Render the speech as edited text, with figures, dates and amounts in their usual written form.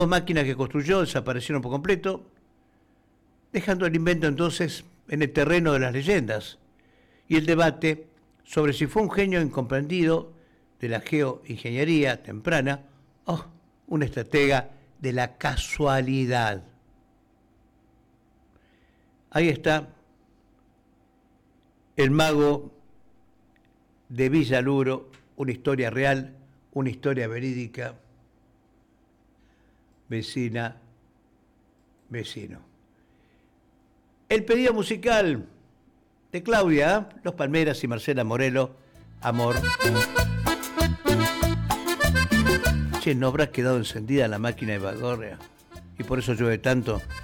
máquinas que construyó desaparecieron por completo, dejando el invento entonces en el terreno de las leyendas y el debate sobre si fue un genio incomprendido de la geoingeniería temprana o una estratega de la casualidad. Ahí está el mago de Villaluro, una historia real, una historia verídica, vecina, vecino. El pedido musical de Claudia, Los Palmeras y Marcela Morelo, Amor. Che, ¿no habrá quedado encendida la máquina de Bagorria? Y por eso llueve tanto.